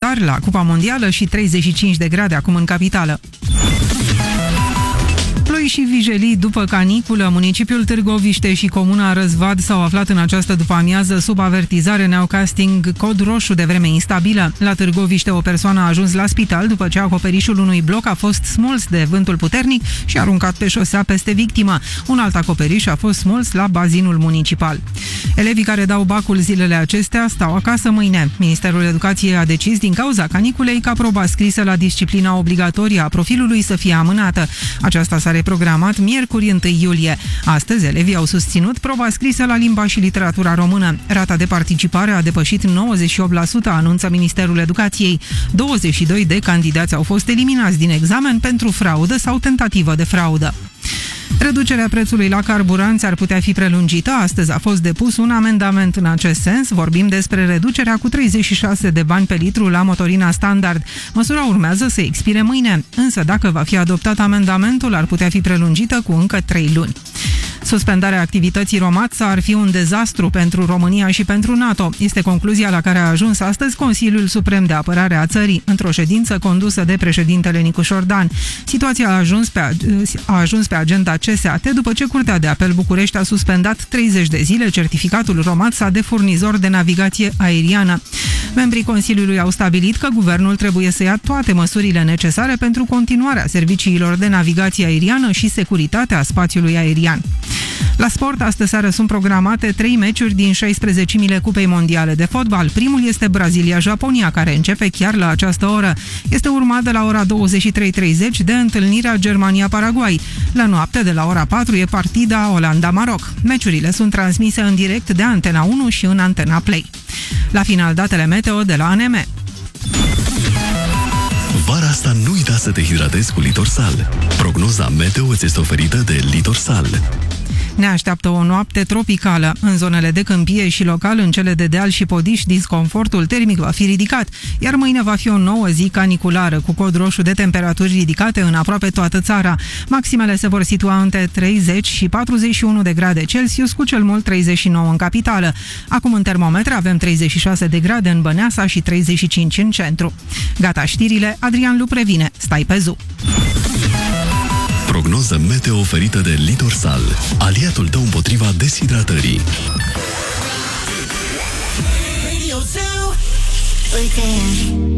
Oscar la Cupa Mondială și 35 de grade acum în capitală. Ploi și vijelii după caniculă, municipiul Târgoviște și comuna Răzvad s-au aflat în această după-amiază sub avertizare newcasting cod roșu de vreme instabilă. La Târgoviște o persoană a ajuns la spital după ce acoperișul unui bloc a fost smuls de vântul puternic și aruncat pe șosea peste victimă. Un alt acoperiș a fost smuls la bazinul municipal. Elevii care dau bacul zilele acestea stau acasă mâine. Ministerul Educației a decis din cauza caniculei ca proba scrisă la disciplina obligatorie a profilului să fie amânată. Aceasta s-a reprogramat miercuri 1 iulie. Astăzi, elevii au susținut proba scrisă la limba și literatura română. Rata de participare a depășit 98%, anunță Ministerul Educației. 22 de candidați au fost eliminați din examen pentru fraudă sau tentativă de fraudă. Reducerea prețului la carburanți ar putea fi prelungită. Astăzi a fost depus un amendament în acest sens. Vorbim despre reducerea cu 36 de bani pe litru la motorina standard. Măsura urmează să expire mâine, însă dacă va fi adoptat amendamentul, ar putea fi prelungită cu încă 3 luni. Suspendarea activității Romatsa ar fi un dezastru pentru România și pentru NATO. Este concluzia la care a ajuns astăzi Consiliul Suprem de Apărare a țării, într-o ședință condusă de președintele Nicu Șordan. Situația a ajuns pe agenda CSAT după ce Curtea de Apel București a suspendat 30 de zile certificatul Romatsa de furnizor de navigație aeriană. Membrii Consiliului au stabilit că guvernul trebuie să ia toate măsurile necesare pentru continuarea serviciilor de navigație aeriană și securitatea spațiului aerian. La sport, astă-seară sunt programate 3 meciuri din 16-mile Cupei Mondiale de Fotbal. Primul este Brazilia-Japonia, care începe chiar la această oră. Este urmat de la ora 23:30 de întâlnirea Germania-Paraguay. La noapte, de la ora 4, e partida Olanda-Maroc. Meciurile sunt transmise în direct de Antena 1 și în Antena Play. La final, datele meteo de la ANM. Vara asta nu uita să te hidratezi cu Litorsal. Prognoza meteo îți este oferită de Litorsal. Ne așteaptă o noapte tropicală. În zonele de câmpie și local, în cele de deal și podiș, disconfortul termic va fi ridicat, iar mâine va fi o nouă zi caniculară, cu cod roșu de temperaturi ridicate în aproape toată țara. Maximele se vor situa între 30 și 41 de grade Celsius, cu cel mult 39 în capitală. Acum în termometre avem 36 de grade în Băneasa și 35 în centru. Gata știrile, Adrian Lu previne. Stai pe zi! Prognoză meteo oferită de Litorsal, aliatul tău împotriva deshidratării. Uite,